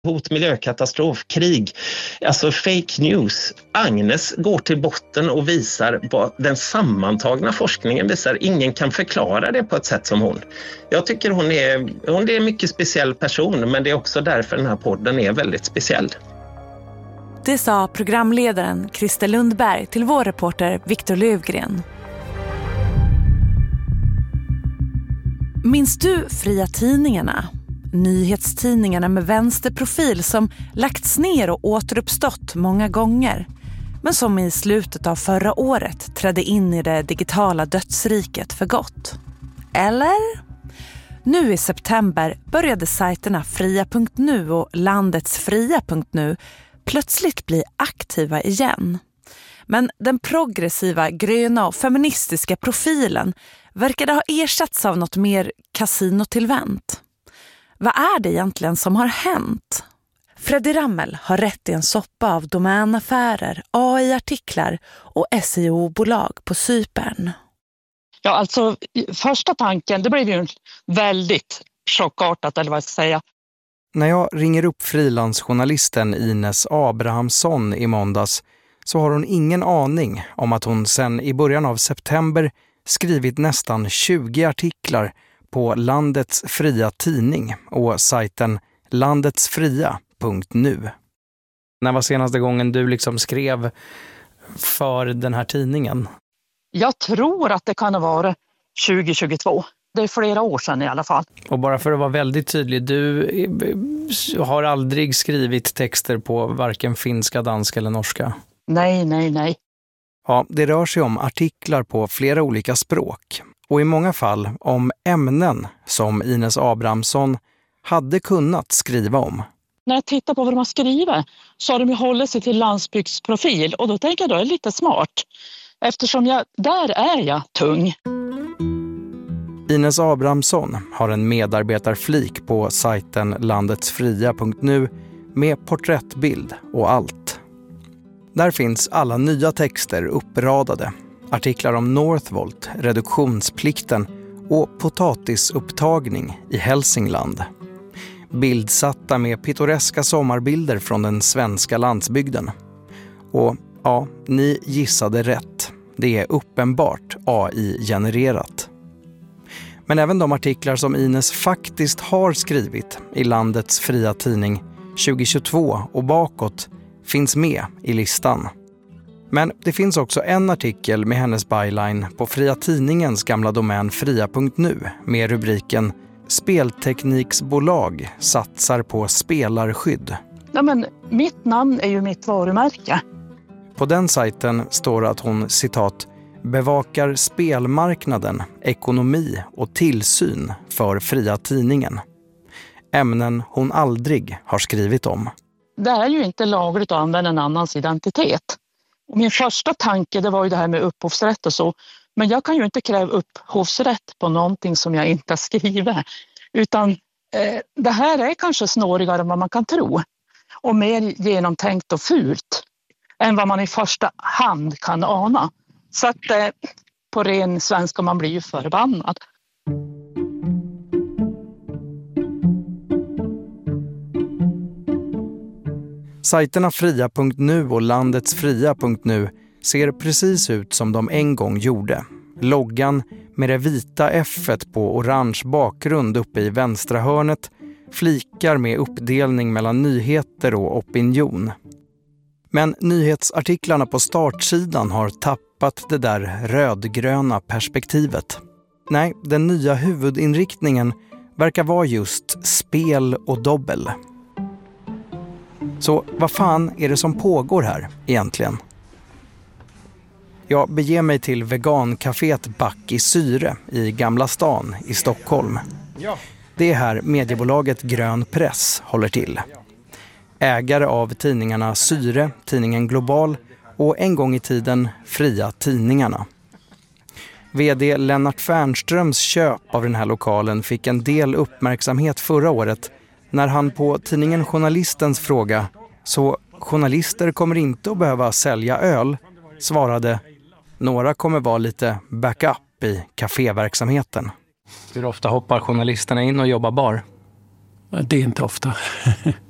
Hot, miljökatastrof, krig, alltså fake news. Agnes går till botten och visar vad den sammantagna forskningen visar. Ingen kan förklara det på ett sätt som hon. Jag tycker hon är en mycket speciell person, men det är också därför den här podden är väldigt speciell. Det sa programledaren Christer Lundberg till vår reporter Viktor Lövgren. Minns du Fria Tidningarna? Nyhetstidningarna med vänsterprofil som lagts ner och återuppstått många gånger, men som i slutet av förra året trädde in i det digitala dödsriket för gott. Eller? Nu i september började sajterna Fria.nu och Landets Fria.nu plötsligt bli aktiva igen. Men den progressiva, gröna och feministiska profilen verkade ha ersatts av något mer kasinotillvänt. Vad är det egentligen som har hänt? Freddy Rammel har rätt i en soppa av domänaffärer, AI-artiklar och SEO-bolag på Cypern. Ja, alltså första tanken, det blev ju väldigt chockartat, eller vad jag ska säga. När jag ringer upp frilansjournalisten Ines Abrahamsson i måndags så har hon ingen aning om att hon sedan i början av september skrivit nästan 20 artiklar på Landets Fria Tidning och sajten landetsfria.nu. När var senaste gången du skrev för den här tidningen? Jag tror att det kan ha varit 2022. Det är flera år sedan i alla fall. Och bara för att vara väldigt tydlig, du har aldrig skrivit texter på varken finska, danska eller norska? Nej. Ja, det rör sig om artiklar på flera olika språk. Och i många fall om ämnen som Ines Abrahamsson hade kunnat skriva om. När jag tittar på vad de har skrivit så har de ju hållit sig till landsbygdsprofil. Och då tänker jag då är det lite smart. Eftersom där är jag tung. Ines Abrahamsson har en medarbetarflik på sajten landetsfria.nu med porträttbild och allt. Där finns alla nya texter uppradade. Artiklar om Northvolt, reduktionsplikten och potatisupptagning i Hälsingland. Bildsatta med pittoreska sommarbilder från den svenska landsbygden. Och ja, ni gissade rätt. Det är uppenbart AI-genererat. Men även de artiklar som Ines faktiskt har skrivit i Landets Fria Tidning 2022 och bakåt finns med i listan. Men det finns också en artikel med hennes byline på Fria Tidningens gamla domän fria.nu med rubriken Speltekniksbolag satsar på spelarskydd. Ja, men mitt namn är ju mitt varumärke. På den sajten står att hon, citat, bevakar spelmarknaden, ekonomi och tillsyn för Fria Tidningen. Ämnen hon aldrig har skrivit om. Det är ju inte lagligt att använda en annans identitet. Och min första tanke det var ju det här med upphovsrätt och så. Men jag kan ju inte kräva upphovsrätt på någonting som jag inte har skrivit. Utan det här är kanske snårigare än vad man kan tro. Och mer genomtänkt och fult än vad man i första hand kan ana. Så att på ren svenska man blir ju förbannad. Sajterna fria.nu och landetsfria.nu ser precis ut som de en gång gjorde. Loggan med det vita F-et på orange bakgrund uppe i vänstra hörnet, flikar med uppdelning mellan nyheter och opinion. Men nyhetsartiklarna på startsidan har tappat det där rödgröna perspektivet. Nej, den nya huvudinriktningen verkar vara just spel och dobbel. Så vad fan är det som pågår här egentligen? Jag beger mig till vegancaféet Back i Syre i Gamla stan i Stockholm. Det är här mediebolaget Grön Press håller till. Ägare av tidningarna Syre, tidningen Global och en gång i tiden Fria Tidningarna. VD Lennart Fernströms köp av den här lokalen fick en del uppmärksamhet förra året när han på tidningen Journalistens fråga så journalister kommer inte att behöva sälja öl svarade några kommer vara lite backup i kaféverksamheten. Hur ofta hoppar journalisterna in och jobbar bar? Det är inte ofta.